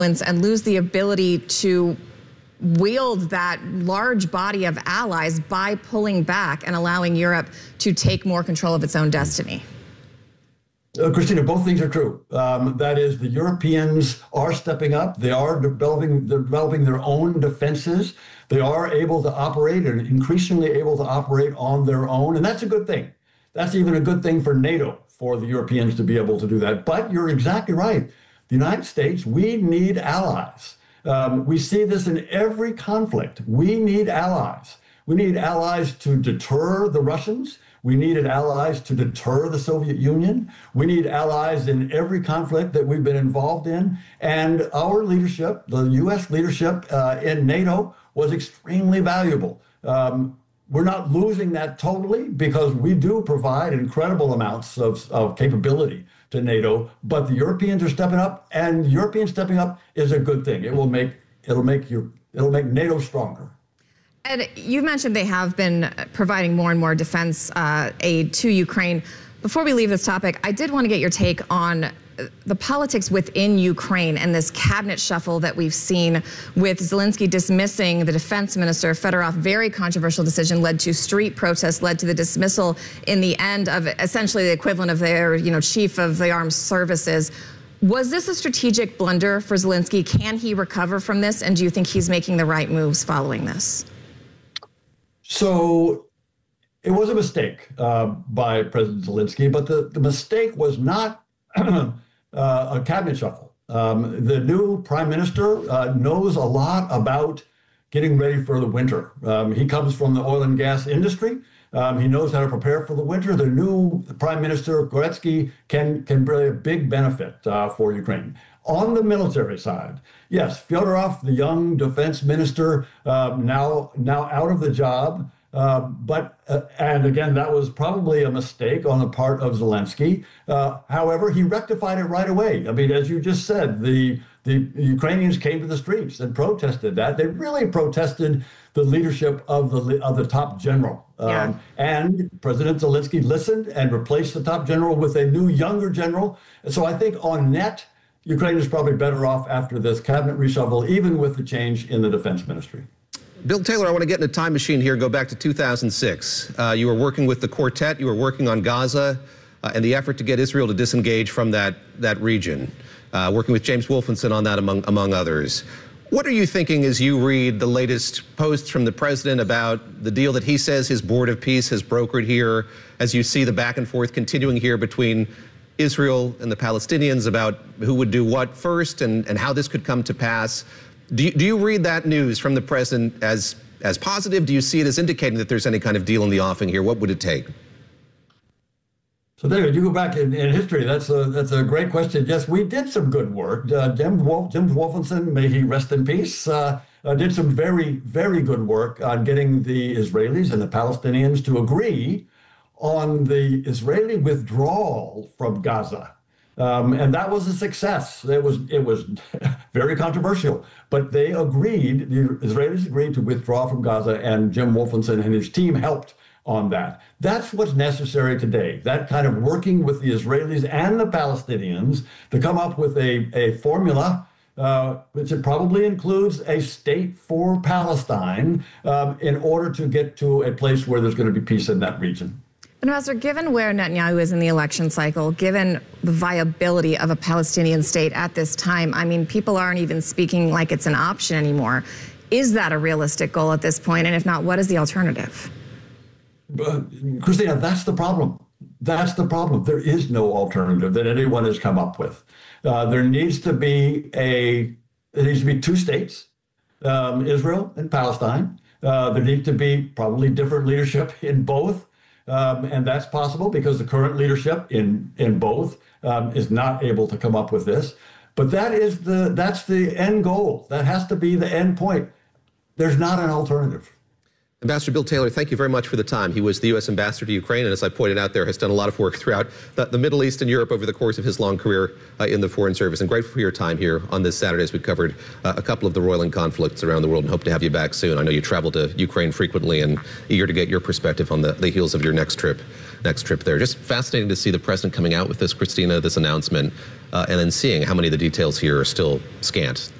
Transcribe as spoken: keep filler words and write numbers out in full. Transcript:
and lose the ability to wield that large body of allies by pulling back and allowing Europe to take more control of its own destiny? Uh, Christina, both things are true. Um, that is, the Europeans are stepping up. They are developing, developing their own defenses. They are able to operate and increasingly able to operate on their own. And that's a good thing. That's even a good thing for NATO, for the Europeans to be able to do that. But you're exactly right. The United States, we need allies. Um, we see this in every conflict. We need allies. We need allies to deter the Russians. We needed allies to deter the Soviet Union. We need allies in every conflict that we've been involved in. And our leadership, the U S leadership uh, in NATO, was extremely valuable. Um, we're not losing that totally because we do provide incredible amounts of, of capability to NATO, but the Europeans are stepping up, and Europeans stepping up is a good thing. It will make it'll make you it'll make NATO stronger. Ed, you mentioned they have been providing more and more defense uh, aid to Ukraine. Before we leave this topic, I did want to get your take on the politics within Ukraine and this cabinet shuffle that we've seen with Zelensky dismissing the defense minister, Fedorov. Very controversial decision, led to street protests, led to the dismissal in the end of essentially the equivalent of their, you know, chief of the armed services. Was this a strategic blunder for Zelensky? Can he recover from this? And do you think he's making the right moves following this? So it was a mistake uh, by President Zelensky, but the, the mistake was not uh, a cabinet shuffle. Um, the new prime minister uh, knows a lot about getting ready for the winter. Um, he comes from the oil and gas industry. Um, he knows how to prepare for the winter. The new prime minister, Goretsky, can, can bring a big benefit uh, for Ukraine. On the military side, yes, Fedorov, the young defense minister, uh, now, now out of the job. Uh, but, uh, and again, that was probably a mistake on the part of Zelensky. Uh, however, he rectified it right away. I mean, as you just said, the, the Ukrainians came to the streets and protested that. They really protested the leadership of the, of the top general. Yeah. Um, and President Zelensky listened and replaced the top general with a new, younger general. So I think on net, Ukraine is probably better off after this cabinet reshuffle, even with the change in the defense ministry. Bill Taylor, I want to get in a time machine here, go back to two thousand six. Uh, you were working with the quartet, you were working on Gaza uh, and the effort to get Israel to disengage from that, that region, uh, working with James Wolfenson on that, among, among others. What are you thinking as you read the latest posts from the president about the deal that he says his board of peace has brokered here, as you see the back and forth continuing here between Israel and the Palestinians about who would do what first and, and how this could come to pass? Do you, do you read that news from the president as, as positive? Do you see it as indicating that there's any kind of deal in the offing here? What would it take? So David, you go back in, in history. That's a that's a great question. Yes, we did some good work. Uh, Jim, Wolf, Jim Wolfenson, may he rest in peace, uh, uh, did some very, very good work on getting the Israelis and the Palestinians to agree on the Israeli withdrawal from Gaza. Um, and that was a success. It was it was very controversial, but they agreed, the Israelis agreed to withdraw from Gaza, and Jim Wolfenson and his team helped on that. That's what's necessary today, that kind of working with the Israelis and the Palestinians to come up with a, a formula, uh, which it probably includes a state for Palestine, um, in order to get to a place where there's going to be peace in that region. Ambassador, given where Netanyahu is in the election cycle, given the viability of a Palestinian state at this time, I mean, people aren't even speaking like it's an option anymore. Is that a realistic goal at this point? And if not, what is the alternative? Uh, Christina, that's the problem. That's the problem. There is no alternative that anyone has come up with. Uh, there needs to be a, there needs to be two states, um, Israel and Palestine. Uh, there needs to be probably different leadership in both. Um, and that's possible because the current leadership in, in both um, is not able to come up with this. But that is the, that's the end goal. That has to be the end point. There's not an alternative. Ambassador Bill Taylor, thank you very much for the time. He was the U S ambassador to Ukraine, and as I pointed out there, has done a lot of work throughout the, the Middle East and Europe over the course of his long career uh, in the Foreign Service. And grateful for your time here on this Saturday as we covered uh, a couple of the roiling conflicts around the world, and hope to have you back soon. I know you travel to Ukraine frequently and eager to get your perspective on the, the heels of your next trip. next trip there. Just fascinating to see the president coming out with this, Christina, this announcement, uh, and then seeing how many of the details here are still scant.